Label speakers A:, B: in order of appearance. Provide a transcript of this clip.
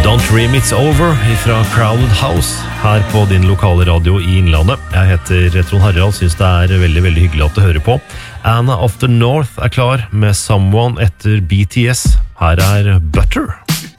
A: Don't Dream It's Over fra Crowded House her på din lokale radio I Innlandet. Jeg heter Trond Harald, synes det veldig, veldig hyggelig at du hører på. Anna of the North klar med Someone etter BTS. Her Butter.